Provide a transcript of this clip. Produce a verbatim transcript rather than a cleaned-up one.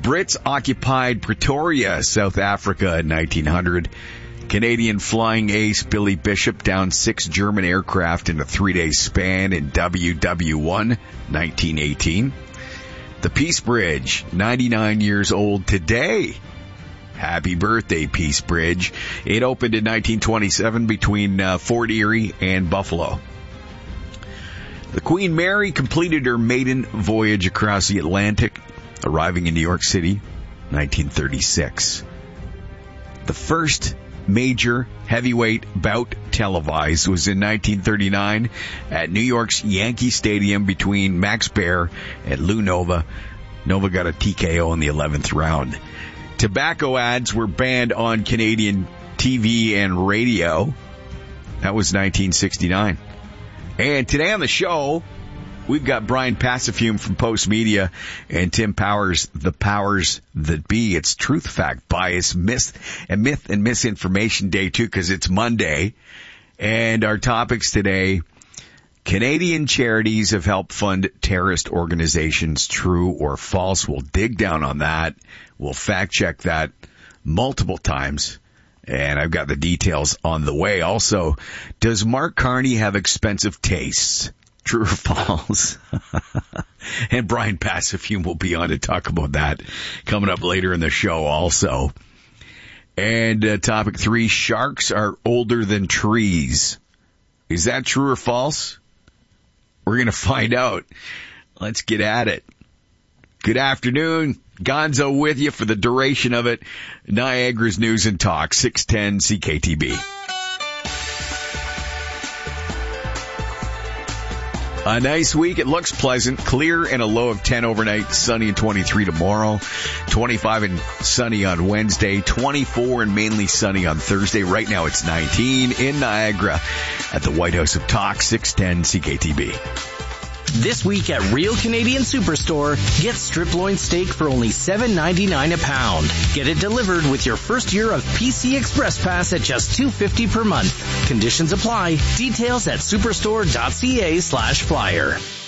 Brits occupied Pretoria, South Africa in nineteen hundred. Canadian flying ace Billy Bishop downed six German aircraft in a three-day span in W W one, nineteen eighteen. The Peace Bridge, ninety-nine years old today. Happy birthday, Peace Bridge. It opened in nineteen twenty-seven between uh, Fort Erie and Buffalo. The Queen Mary completed her maiden voyage across the Atlantic, arriving in New York City, nineteen thirty-six. The first major heavyweight bout televised was in nineteen thirty-nine at New York's Yankee Stadium between Max Baer and Lou Nova. Nova got a T K O in the eleventh round. Tobacco ads were banned on Canadian T V and radio. That was nineteen sixty-nine. And today on the show, we've got Brian Passafume from Post Media and Tim Powers, the powers that be. It's Truth, Fact, Bias, Myth, and Myth and Misinformation Day, too, because it's Monday. And our topics today, Canadian charities have helped fund terrorist organizations, true or false. We'll dig down on that. We'll fact-check that multiple times. And I've got the details on the way. Also, does Mark Carney have expensive tastes? True or false? And Brian Passafume will be on to talk about that coming up later in the show also. And uh, topic three, sharks are older than trees. Is that true or false? We're going to find out. Let's get at it. Good afternoon. Gonzo with you for the duration of it. Niagara's News and Talk, six ten C K T B. A nice week. It looks pleasant. Clear and a low of ten overnight. Sunny and twenty-three tomorrow. twenty-five and sunny on Wednesday. twenty-four and mainly sunny on Thursday. Right now it's nineteen in Niagara at the White House of Talk, six ten C K T B. This week at Real Canadian Superstore, get strip loin steak for only seven ninety-nine a pound. Get it delivered with your first year of P C Express Pass at just two fifty per month. Conditions apply. Details at superstore.ca slash flyer.